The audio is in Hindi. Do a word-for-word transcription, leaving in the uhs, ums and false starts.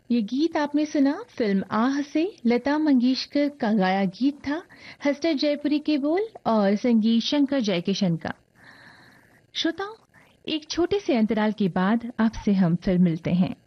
ये गीत आपने सुना फिल्म आह से लता मंगेशकर का गाया गीत था। हस्टर जयपुरी के बोल और संगीत शंकर जयकिशन का। श्रोताओं, एक छोटे से अंतराल के बाद आपसे हम फिर मिलते हैं।